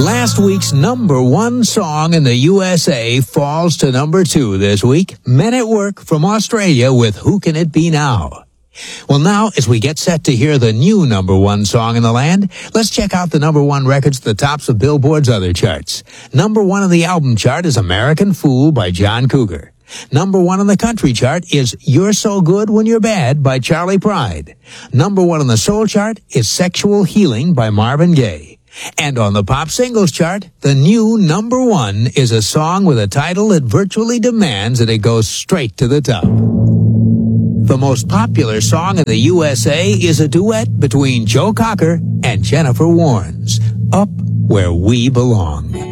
Last week's number one song in the USA falls to number 2 this week. Men at Work from Australia with Who Can It Be Now? Well, now, as we get set to hear the new number one song in the land, let's check out the number one records at the tops of Billboard's other charts. Number 1 on the album chart is American Fool by John Cougar. Number 1 on the country chart is You're So Good When You're Bad by Charlie Pride. Number 1 on the soul chart is Sexual Healing by Marvin Gaye. And on the pop singles chart, the new number 1 is a song with a title that virtually demands that it goes straight to the top. The most popular song in the USA is a duet between Joe Cocker and Jennifer Warnes, Up Where We Belong.